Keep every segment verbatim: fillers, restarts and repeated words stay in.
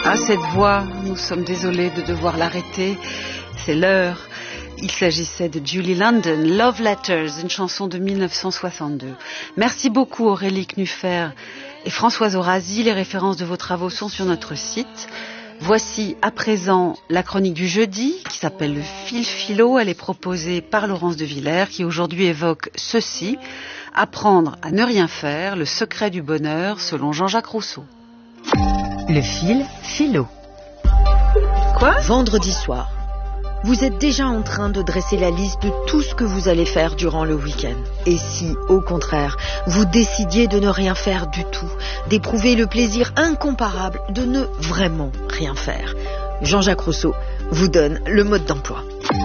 Ah, cette voix, nous sommes désolés de devoir l'arrêter. C'est l'heure. Il s'agissait de Julie London, Love Letters, une chanson de mille neuf cent soixante-deux. Merci beaucoup Aurélie Knuffer et Françoise Orazi. Les références de vos travaux sont sur notre site. Voici à présent la chronique du jeudi qui s'appelle le fil philo. Elle est proposée par Laurence de Villers qui aujourd'hui évoque ceci: apprendre à ne rien faire, le secret du bonheur selon Jean-Jacques Rousseau. Le fil philo. Quoi ? Vendredi soir. Vous êtes déjà en train de dresser la liste de tout ce que vous allez faire durant le week-end. Et si, au contraire, vous décidiez de ne rien faire du tout, d'éprouver le plaisir incomparable de ne vraiment rien faire, Jean-Jacques Rousseau vous donne le mode d'emploi.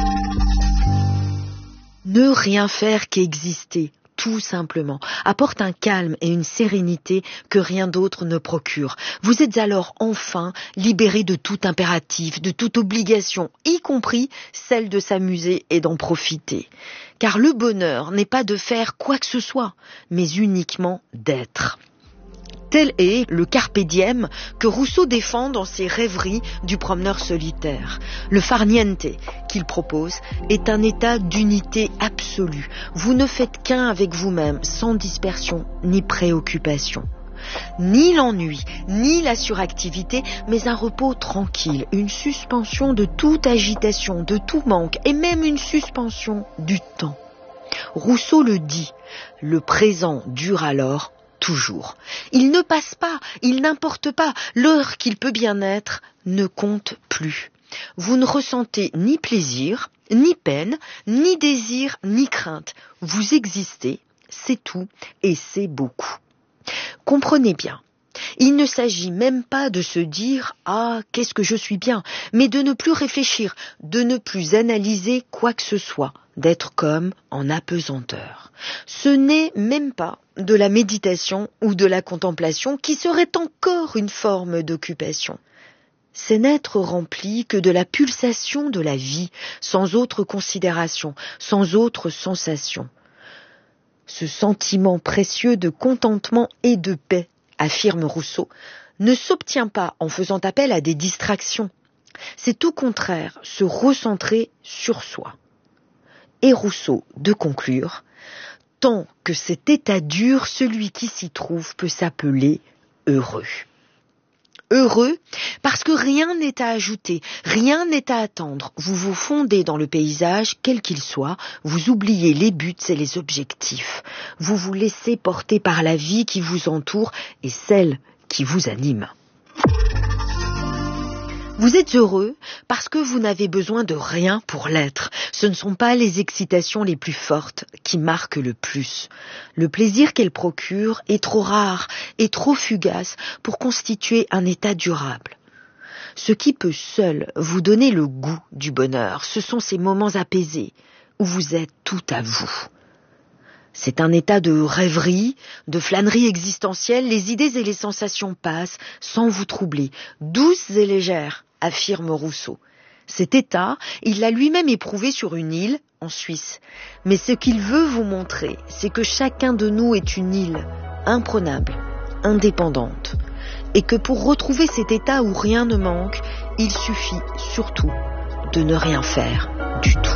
Ne rien faire qu'exister, tout simplement, apporte un calme et une sérénité que rien d'autre ne procure. Vous êtes alors enfin libéré de tout impératif, de toute obligation, y compris celle de s'amuser et d'en profiter. Car le bonheur n'est pas de faire quoi que ce soit, mais uniquement d'être. Tel est le carpe diem que Rousseau défend dans ses rêveries du promeneur solitaire. Le far niente qu'il propose est un état d'unité absolue. Vous ne faites qu'un avec vous-même, sans dispersion ni préoccupation. Ni l'ennui, ni la suractivité, mais un repos tranquille, une suspension de toute agitation, de tout manque, et même une suspension du temps. Rousseau le dit, le présent dure alors toujours. Il ne passe pas, il n'importe pas, l'heure qu'il peut bien être ne compte plus. Vous ne ressentez ni plaisir, ni peine, ni désir, ni crainte. Vous existez, c'est tout, et c'est beaucoup. Comprenez bien, il ne s'agit même pas de se dire « Ah, qu'est-ce que je suis bien », mais de ne plus réfléchir, de ne plus analyser quoi que ce soit, d'être comme en apesanteur. Ce n'est même pas de la méditation ou de la contemplation qui serait encore une forme d'occupation. C'est n'être rempli que de la pulsation de la vie, sans autre considération, sans autre sensation. Ce sentiment précieux de contentement et de paix, affirme Rousseau, ne s'obtient pas en faisant appel à des distractions. C'est au contraire se recentrer sur soi. Et Rousseau de conclure, tant que cet état dure, celui qui s'y trouve peut s'appeler heureux. Heureux parce que rien n'est à ajouter, rien n'est à attendre. Vous vous fondez dans le paysage, quel qu'il soit, vous oubliez les buts et les objectifs. Vous vous laissez porter par la vie qui vous entoure et celle qui vous anime. Vous êtes heureux parce que vous n'avez besoin de rien pour l'être. Ce ne sont pas les excitations les plus fortes qui marquent le plus. Le plaisir qu'elles procurent est trop rare et trop fugace pour constituer un état durable. Ce qui peut seul vous donner le goût du bonheur, ce sont ces moments apaisés où vous êtes tout à vous. C'est un état de rêverie, de flânerie existentielle, les idées et les sensations passent sans vous troubler, douces et légères, affirme Rousseau. Cet état, il l'a lui-même éprouvé sur une île, en Suisse. Mais ce qu'il veut vous montrer, c'est que chacun de nous est une île, imprenable, indépendante. Et que pour retrouver cet état où rien ne manque, il suffit surtout de ne rien faire du tout.